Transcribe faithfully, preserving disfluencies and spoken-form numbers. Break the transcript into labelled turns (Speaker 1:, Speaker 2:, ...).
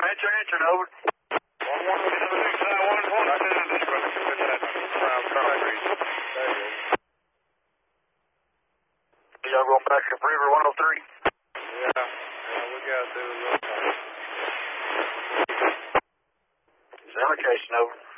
Speaker 1: Answer, answer, over.
Speaker 2: one one seven six nine one one. I did this from Crown Concrete.
Speaker 1: Y'all going back to River one oh three?
Speaker 2: Yeah, yeah, we got to do a little.
Speaker 1: Is the location over?